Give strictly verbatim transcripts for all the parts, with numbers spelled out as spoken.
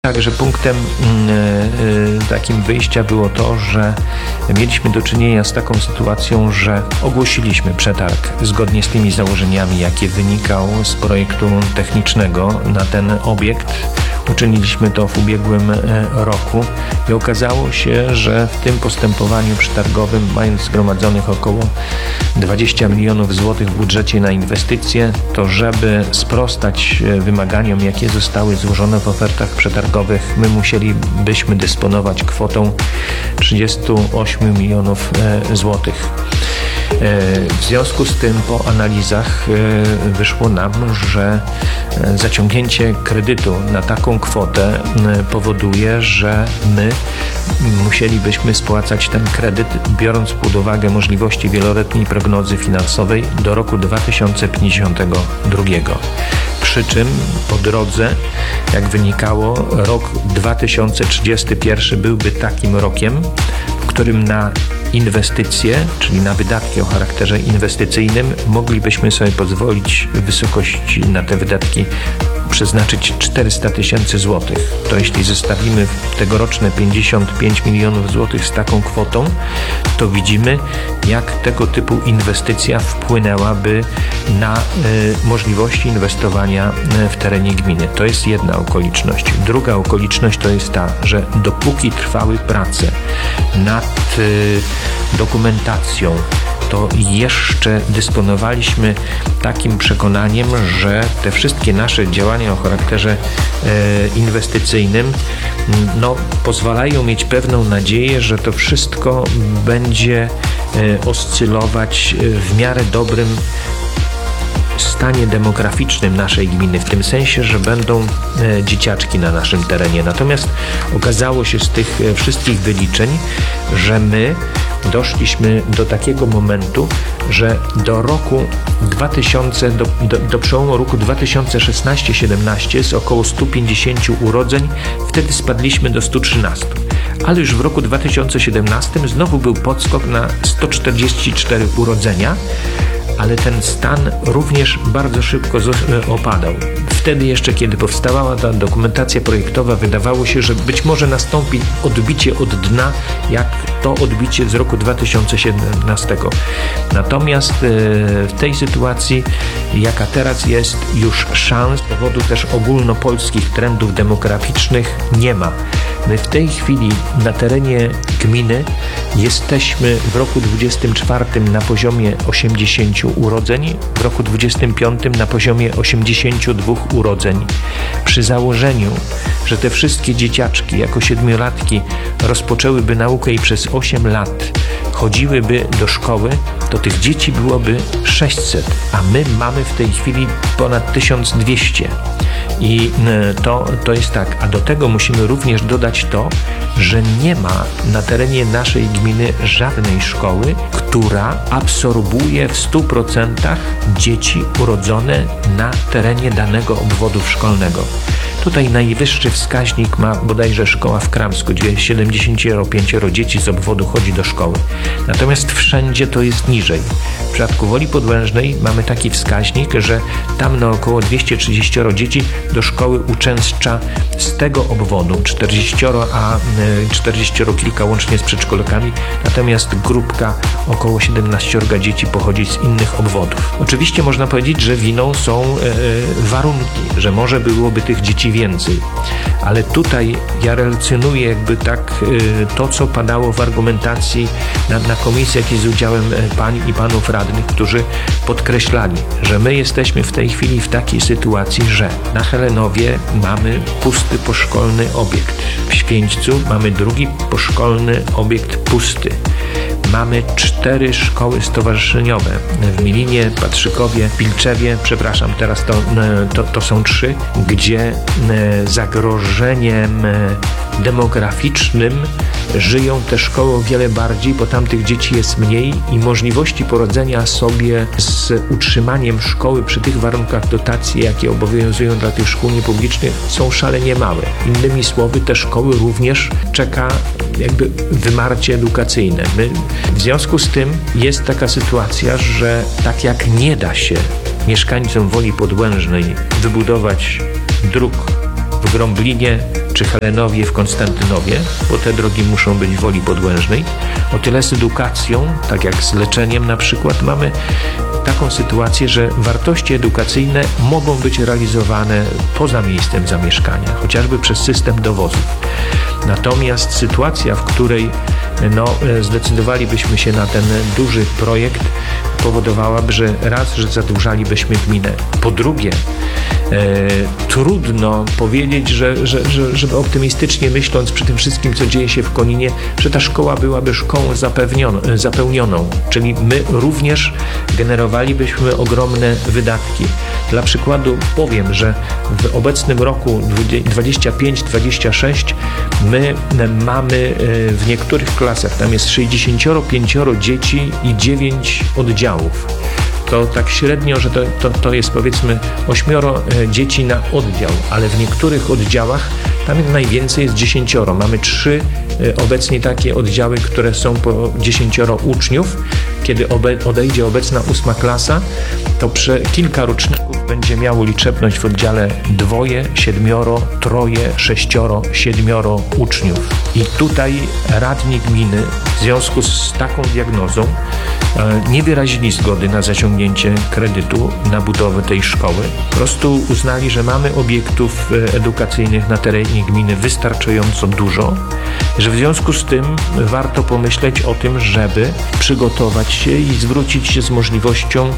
Także punktem y, takim wyjścia było to, że mieliśmy do czynienia z taką sytuacją, że ogłosiliśmy przetarg zgodnie z tymi założeniami, jakie wynikał z projektu technicznego na ten obiekt. Uczyniliśmy to w ubiegłym roku i okazało się, że w tym postępowaniu przetargowym, mając zgromadzonych około dwadzieścia milionów złotych w budżecie na inwestycje, to żeby sprostać wymaganiom, jakie zostały złożone w ofertach przetargowych, my musielibyśmy dysponować kwotą trzydzieści osiem milionów złotych. W związku z tym po analizach wyszło nam, że zaciągnięcie kredytu na taką kwotę powoduje, że my musielibyśmy spłacać ten kredyt, biorąc pod uwagę możliwości wieloletniej prognozy finansowej do roku dwa tysiące pięćdziesiątego drugiego. Przy czym po drodze, jak wynikało, rok dwa tysiące trzydziesty pierwszy byłby takim rokiem, w którym na inwestycje, czyli na wydatki o charakterze inwestycyjnym, moglibyśmy sobie pozwolić w wysokości na te wydatki przeznaczyć czterysta tysięcy złotych. To jeśli zestawimy tegoroczne pięćdziesiąt pięć milionów złotych z taką kwotą, to widzimy, jak tego typu inwestycja wpłynęłaby na y, możliwości inwestowania w terenie gminy. To jest jedna okoliczność. Druga okoliczność to jest ta, że dopóki trwały prace nad y, dokumentacją, to jeszcze dysponowaliśmy takim przekonaniem, że te wszystkie nasze działania o charakterze e, inwestycyjnym no, pozwalają mieć pewną nadzieję, że to wszystko będzie e, oscylować w miarę dobrym stanie demograficznym naszej gminy, w tym sensie, że będą e, dzieciaczki na naszym terenie. Natomiast okazało się z tych e, wszystkich wyliczeń, że my doszliśmy do takiego momentu, że do roku dwa tysiące, do, do, do przełomu roku dwa tysiące szesnaście siedemnaście z około stu pięćdziesięciu urodzeń, wtedy spadliśmy do stu trzynastu. Ale już w roku dwa tysiące siedemnastym znowu był podskok na sto czterdzieści cztery urodzenia, ale ten stan również bardzo szybko opadał. Wtedy jeszcze, kiedy powstawała ta dokumentacja projektowa, wydawało się, że być może nastąpi odbicie od dna, jak to odbicie z roku dwa tysiące siedemnastego. Natomiast w tej sytuacji, jaka teraz jest, już szans z powodu też ogólnopolskich trendów demograficznych nie ma. My w tej chwili na terenie gminy jesteśmy w roku dwudziestym czwartym na poziomie osiemdziesięciu urodzeń, w roku dwudziestym piątym na poziomie osiemdziesięciu dwóch urodzeń. Przy założeniu, że te wszystkie dzieciaczki jako siedmiolatki rozpoczęłyby naukę i przez osiem lat chodziłyby do szkoły, to tych dzieci byłoby sześćset, a my mamy w tej chwili ponad tysiąc dwieście. I to, to jest tak, a do tego musimy również dodać to, że nie ma na terenie naszej gminy żadnej szkoły, która absorbuje w stu procentach dzieci urodzone na terenie danego obwodu szkolnego. Tutaj najwyższy wskaźnik ma bodajże szkoła w Kramsku, gdzie siedemdziesiąt pięć dzieci z obwodu chodzi do szkoły. Natomiast wszędzie to jest niżej. W przypadku Woli Podłężnej mamy taki wskaźnik, że tam na około dwieście trzydzieści dzieci do szkoły uczęszcza z tego obwodu, czterdzieści, a czterdzieści kilka łącznie z przedszkolakami, natomiast grupka około siedemnaście dzieci pochodzi z innych obwodów. Oczywiście można powiedzieć, że winą są e, warunki, że może byłoby tych dzieci więcej, ale tutaj ja relacjonuję jakby tak e, to, co padało w argumentacji na, na komisjach i z udziałem pań i panów radnych, którzy podkreślali, że my jesteśmy w tej chwili w takiej sytuacji, że na Helenowie mamy pusty poszkolny obiekt. W Święćcu mamy drugi poszkolny obiekt pusty. Mamy cztery szkoły stowarzyszeniowe w Milinie, Patrzykowie, Pilczewie, przepraszam, teraz to, to, to są trzy, gdzie zagrożeniem demograficznym żyją te szkoły o wiele bardziej, bo tam tych dzieci jest mniej i możliwości poradzenia sobie z utrzymaniem szkoły przy tych warunkach dotacji, jakie obowiązują dla tych szkół niepublicznych, są szalenie małe. Innymi słowy, te szkoły również czeka jakby wymarcie edukacyjne. My, w związku z tym jest taka sytuacja, że tak jak nie da się mieszkańcom Woli Podłężnej wybudować dróg w w Grąblinie czy Helenowie w Konstantynowie, bo te drogi muszą być w Woli Podłężnej. O tyle z edukacją, tak jak z leczeniem na przykład, mamy taką sytuację, że wartości edukacyjne mogą być realizowane poza miejscem zamieszkania, chociażby przez system dowozów. Natomiast sytuacja, w której no, zdecydowalibyśmy się na ten duży projekt, powodowałaby, że raz, że zadłużalibyśmy gminę. Po drugie, e, trudno powiedzieć, że, że, że, żeby optymistycznie myśląc przy tym wszystkim, co dzieje się w Koninie, że ta szkoła byłaby szkołą zapełnioną, czyli my również generowalibyśmy ogromne wydatki. Dla przykładu powiem, że w obecnym roku dwudziestym piątym dwudziestym szóstym my mamy w niektórych klasach, tam jest sześćdziesiąt pięć dzieci i dziewięć oddziałów. To tak średnio, że to, to, to jest powiedzmy ośmioro dzieci na oddział, ale w niektórych oddziałach tam najwięcej jest dziesięcioro. Mamy trzy obecnie takie oddziały, które są po dziesięcioro uczniów. Kiedy obe, odejdzie obecna ósma klasa, to prze, kilka roczników będzie miało liczebność w oddziale dwoje, siedmioro, troje, sześcioro, siedmioro uczniów. I tutaj radni gminy w związku z taką diagnozą nie wyrazili zgody na zaciągnięcie kredytu na budowę tej szkoły. Po prostu uznali, że mamy obiektów edukacyjnych na terenie gminy wystarczająco dużo, że w związku z tym warto pomyśleć o tym, żeby przygotować się i zwrócić się z możliwością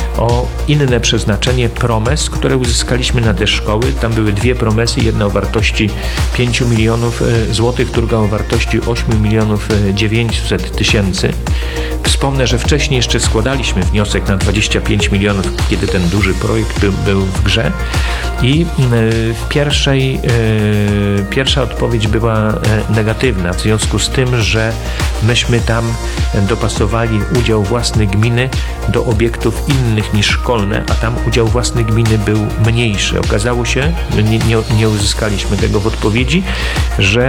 o inne przeznaczenie promes, które uzyskaliśmy na te szkoły. Tam były dwie promesy, jedna o wartości pięć milionów złotych, druga o wartości osiem milionów dziewięćset tysięcy. Wspomnę, że wcześniej jeszcze składaliśmy wniosek na dwadzieścia pięć milionów, kiedy ten duży projekt był, był w grze i w pierwszej, pierwsza odpowiedź była negatywna, w związku z tym, że myśmy tam dopasowali udział własny gminy do obiektów innych niż szkolne, a tam udział własny gminy był mniejszy. Okazało się, nie, nie, nie uzyskaliśmy tego w odpowiedzi, że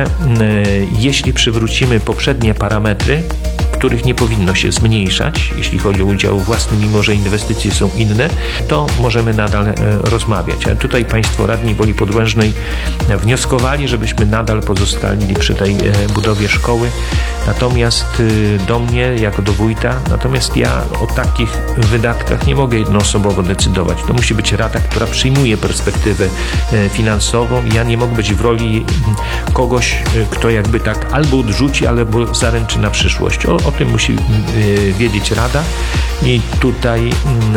jeśli przywrócimy poprzednie parametry, których nie powinno się zmniejszać, jeśli chodzi o udział własny, mimo że inwestycje są inne, to możemy nadal e, rozmawiać. Ale tutaj Państwo radni Woli Podłężnej wnioskowali, żebyśmy nadal pozostali przy tej e, budowie szkoły. Natomiast e, do mnie, jako do wójta, natomiast ja o takich wydatkach nie mogę jednoosobowo decydować. To musi być rada, która przyjmuje perspektywę e, finansową. Ja nie mogę być w roli kogoś, e, kto jakby tak albo odrzuci, albo zaręczy na przyszłość. O, o tym musi y, wiedzieć Rada i tutaj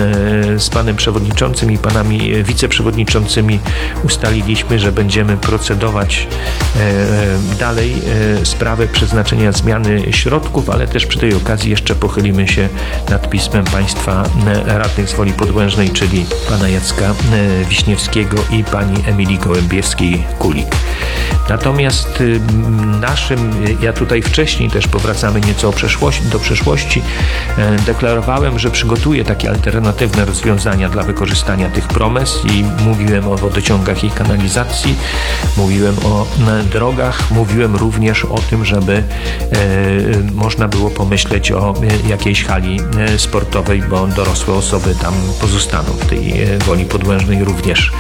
y, z panem przewodniczącym i panami wiceprzewodniczącymi ustaliliśmy, że będziemy procedować y, dalej y, sprawę przeznaczenia zmiany środków, ale też przy tej okazji jeszcze pochylimy się nad pismem państwa y, radnych z Woli Podłężnej, czyli pana Jacka y, Wiśniewskiego i pani Emilii Gołębiewskiej-Kulik. Natomiast y, naszym, ja tutaj wcześniej też powracamy nieco o przeszłości, do przeszłości, e, deklarowałem, że przygotuję takie alternatywne rozwiązania dla wykorzystania tych promes i mówiłem o wodociągach i kanalizacji, mówiłem o e, drogach, mówiłem również o tym, żeby e, można było pomyśleć o e, jakiejś hali e, sportowej, bo dorosłe osoby tam pozostaną w tej e, Woli Podłężnej również.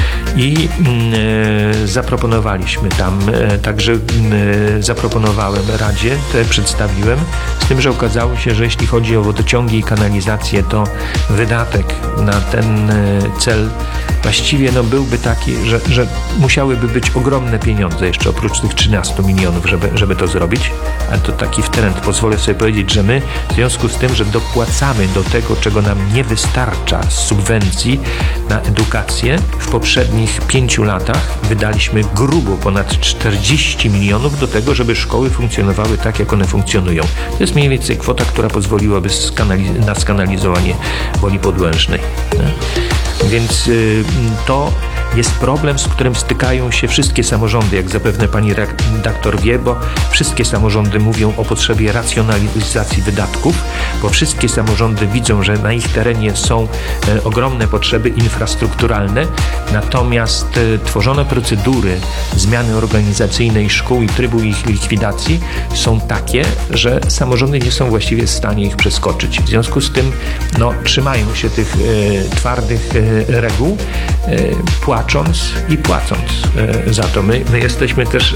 I e, zaproponowaliśmy tam, e, także e, zaproponowałem Radzie, te przedstawiłem, z tym, że okazało się, że jeśli chodzi o wodociągi i kanalizację, to wydatek na ten e, cel właściwie no, byłby taki, że, że musiałyby być ogromne pieniądze jeszcze oprócz tych trzynastu milionów, żeby, żeby to zrobić, ale to taki wtręt, pozwolę sobie powiedzieć, że my w związku z tym, że dopłacamy do tego, czego nam nie wystarcza z subwencji na edukację, w poprzednich pięciu latach wydaliśmy grubo ponad czterdzieści milionów do tego, żeby szkoły funkcjonowały tak, jak one funkcjonują. To jest mniej więcej kwota, która pozwoliłaby skanaliz- na skanalizowanie Woli Podłężnej. Nie? Więc y, to jest problem, z którym stykają się wszystkie samorządy, jak zapewne pani redaktor wie, bo wszystkie samorządy mówią o potrzebie racjonalizacji wydatków, bo wszystkie samorządy widzą, że na ich terenie są e, ogromne potrzeby infrastrukturalne, natomiast e, tworzone procedury zmiany organizacyjnej szkół i trybu ich likwidacji są takie, że samorządy nie są właściwie w stanie ich przeskoczyć. W związku z tym no, trzymają się tych e, twardych e, reguł, e, płacą bacząc i płacąc za to. My, my jesteśmy też